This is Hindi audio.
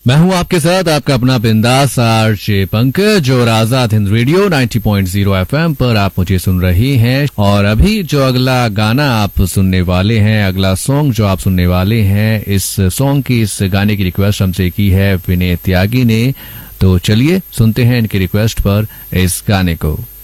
मैं हूं आपके साथ आपका अपना बिंदास आरजे पंकज और आजाद हिंद रेडियो 90.0 एफएम पर आप मुझे सुन रही हैं। और अभी जो अगला गाना आप सुनने वाले हैं, अगला सॉन्ग जो आप सुनने वाले हैं, इस सॉन्ग की, इस गाने की रिक्वेस्ट हमसे की है विनय त्यागी ने। तो चलिए सुनते हैं इनकी रिक्वेस्ट पर इस गाने को।